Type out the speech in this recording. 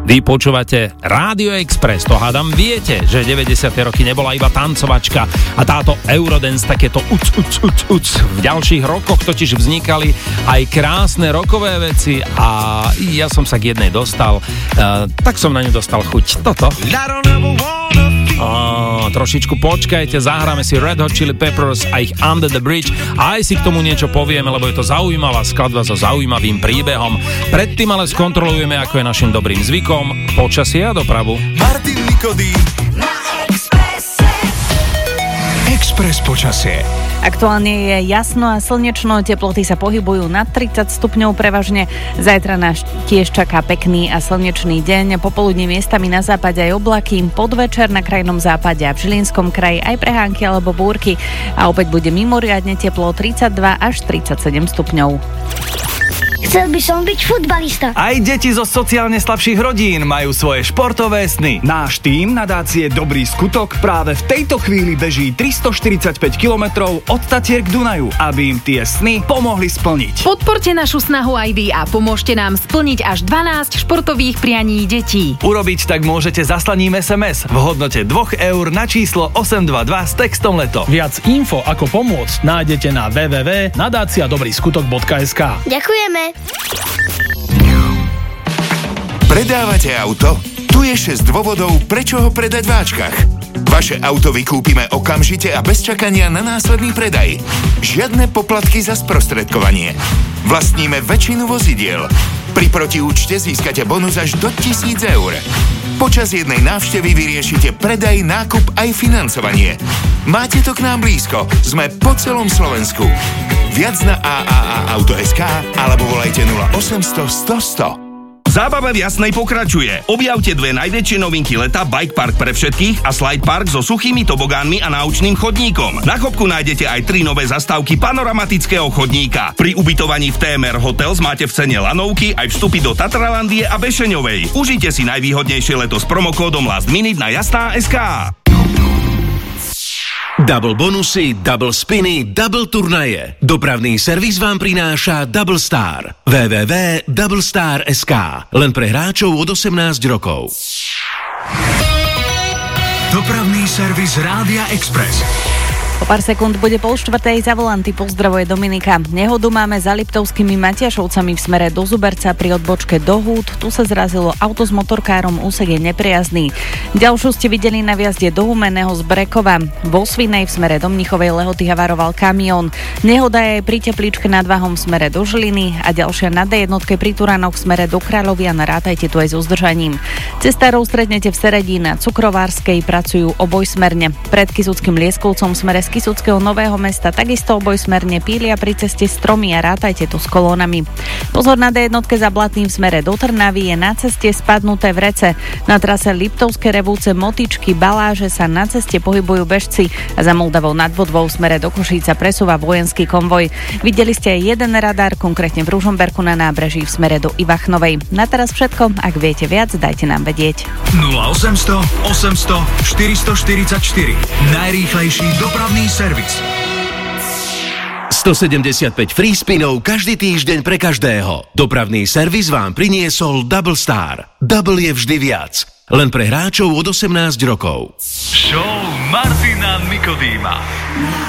Vy počúvate Rádio Express, to hádam viete, že 90. roky nebola iba tancovačka a táto Eurodance, takéto uc. V ďalších rokoch totiž vznikali aj krásne rokové veci a ja som sa k jednej dostal, tak som na ňu dostal chuť. Toto. Trošičku počkajte, zahráme si Red Hot Chili Peppers a ich Under the Bridge a aj si k tomu niečo povieme, lebo je to zaujímavá skladba so zaujímavým príbehom. Predtým ale skontrolujeme, ako je našim dobrým zvykom, počasie a dopravu. Martin Nikodým na Express počasie. Aktuálne je jasno a slnečno, teploty sa pohybujú nad 30 stupňov prevažne. Zajtra nás tiež čaká pekný a slnečný deň. Popoludne miestami na západe aj oblaky, podvečer na krajnom západe a v Žilinskom kraji aj prehánky alebo búrky. A opäť bude mimoriadne teplo 32 až 37 stupňov. Chcel by som byť futbalista. Aj deti zo sociálne slabších rodín majú svoje športové sny. Náš tím nadácie Dobrý skutok práve v tejto chvíli beží 345 kilometrov od Tatier k Dunaju, aby im tie sny pomohli splniť. Podporte našu snahu aj vy a pomôžte nám splniť až 12 športových prianí detí. Urobiť tak môžete zaslaním SMS v hodnote 2 eur na číslo 822 s textom Leto. Viac info ako pomôcť nájdete na www.nadaciadobryskutok.sk. Ďakujeme. Predávate auto? Tu je 6 dôvodov, prečo ho predať v Ačkach. Vaše auto vykúpime okamžite a bez čakania na následný predaj. Žiadne poplatky za sprostredkovanie. Vlastníme väčšinu vozidiel. Pri protiúčte získate bonus až do 1000 eur. Počas jednej návštevy vyriešite predaj, nákup aj financovanie. Máte to k nám blízko. Sme po celom Slovensku. Viac na AAA-auto.sk alebo volajte 0800 100 100. Zábava v Jasnej pokračuje. Objavte dve najväčšie novinky leta, Bike Park pre všetkých a Slide Park so suchými tobogánmi a náučným chodníkom. Na Chopku nájdete aj 3 nové zastávky panoramatického chodníka. Pri ubytovaní v TMR Hotels máte v cene lanovky aj vstupy do Tatralandie a Bešeňovej. Užite si najvýhodnejšie leto s promokódom Last Minute na jasná.sk. Double bonusy, double spiny, double turnaje. Dopravný servis vám prináša Double Star. www.doublestar.sk. Len pre hráčov od 18 rokov. Dopravný servis Rádia Express. O pár sekúnd bude 3:30, za volanty pozdravuje Dominika. Nehodu máme za Liptovskými Matiašovcami v smere do Zuberca pri odbočke do Húd. Tu sa zrazilo auto s motorkárom, úsek je nepriazný. Ďalšiu ste videli na viazde do Humenného z Brekova. Vo Svinej v smere do Mnichovej Lehoty havaroval kamión. Nehoda je aj pri Teplíčke nad Váhom v smere do Žiliny a ďalšia na D1 pri Turanoch v smere do Kráľovian. Rátajte tu aj so zdržaním. Cestárov stretnete v Seredí na Cukrovárskej, pracujú obojsmerne. Pred Kysuckým Lieskovcom v smere z Kysuckého Nového Mesta takisto obojsmerne pília pri ceste stromy a rátajte tu s kolónami. Pozor na D1 za Blatným v smere do Trnavy, je na ceste spadnuté vrece. Na trase Liptovské Revúce, Motičky, Baláže sa na ceste pohybujú bežci a za Moldavou nad Vodvou v smere do Košíca presúva vojenský konvoj. Videli ste aj jeden radar, konkrétne v Ružomberku na nábreží v smere do Ivachnovej. Na teraz všetko, ak viete viac, dajte nám vedieť. 0800 800 444. Najrýchlejší dopravný servis. 175 free spinov každý týždeň pre každého. Dopravný servis vám priniesol Double Star. Double je vždy viac. Len pre hráčov od 18 rokov. Show Martina Nikodýma.